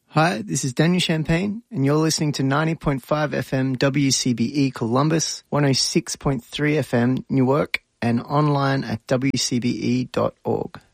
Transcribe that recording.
Hi, this is Daniel Champagne, and you're listening to 90.5 FM WCBE Columbus, 106.3 FM Newark, and online at wcbe.org.